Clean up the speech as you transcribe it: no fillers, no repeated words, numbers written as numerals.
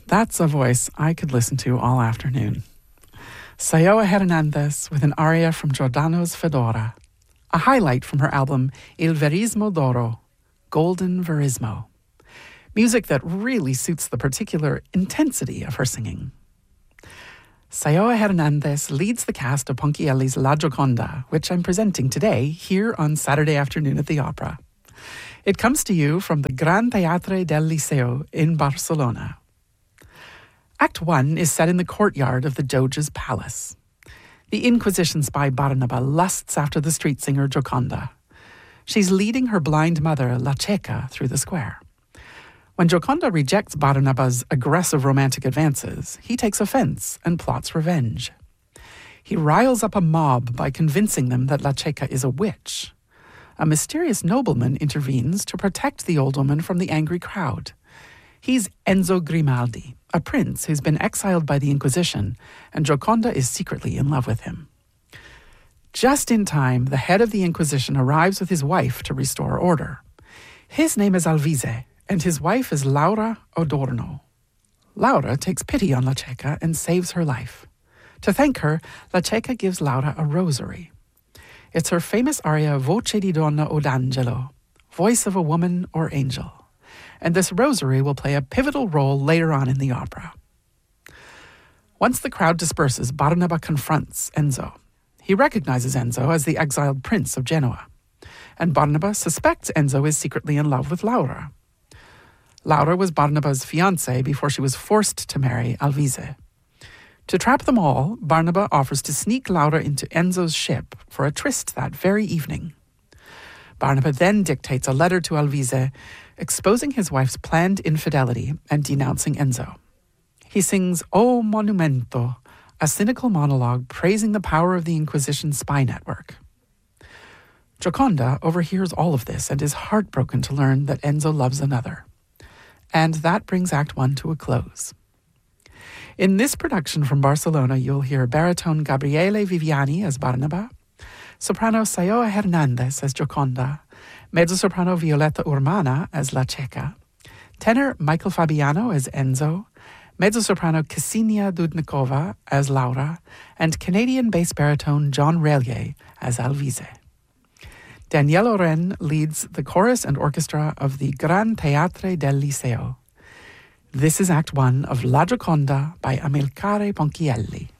That's a voice I could listen to all afternoon. Sayoa Hernandez with an aria from Giordano's Fedora, a highlight from her album Il Verismo d'Oro, Golden Verismo. Music that really suits the particular intensity of her singing. Sayoa Hernandez leads the cast of Ponchielli's La Gioconda, which I'm presenting today here on Saturday afternoon at the Opera. It comes to you from the Gran Teatre del Liceo in Barcelona. Act 1 is set in the courtyard of the Doge's palace. The Inquisition spy Barnaba lusts after the street singer Gioconda. She's leading her blind mother, La Cieca, through the square. When Gioconda rejects Barnaba's aggressive romantic advances, he takes offense and plots revenge. He riles up a mob by convincing them that La Cieca is a witch. A mysterious nobleman intervenes to protect the old woman from the angry crowd. He's Enzo Grimaldi, a prince who's been exiled by the Inquisition, and Gioconda is secretly in love with him. Just in time, the head of the Inquisition arrives with his wife to restore order. His name is Alvise, and his wife is Laura Adorno. Laura takes pity on La Cieca and saves her life. To thank her, La Cieca gives Laura a rosary. It's her famous aria Voce di donna o d'angelo, voice of a woman or angel. And this rosary will play a pivotal role later on in the opera. Once the crowd disperses, Barnaba confronts Enzo. He recognizes Enzo as the exiled prince of Genoa, and Barnaba suspects Enzo is secretly in love with Laura. Laura was Barnaba's fiancée before she was forced to marry Alvise. To trap them all, Barnaba offers to sneak Laura into Enzo's ship for a tryst that very evening. Barnaba then dictates a letter to Alvise, exposing his wife's planned infidelity and denouncing Enzo. He sings O Monumento, a cynical monologue praising the power of the Inquisition spy network. Gioconda overhears all of this and is heartbroken to learn that Enzo loves another. And that brings Act 1 to a close. In this production from Barcelona, you'll hear baritone Gabriele Viviani as Barnaba, soprano Sayoa Hernandez as Gioconda, mezzo-soprano Violetta Urmana as La Cieca, tenor Michael Fabiano as Enzo, mezzo-soprano Ksenia Dudnikova as Laura, and Canadian bass baritone John Relier as Alvise. Danielle Oren leads the chorus and orchestra of the Gran Teatre del Liceo. This is Act 1 of La Gioconda by Amilcare Ponchielli.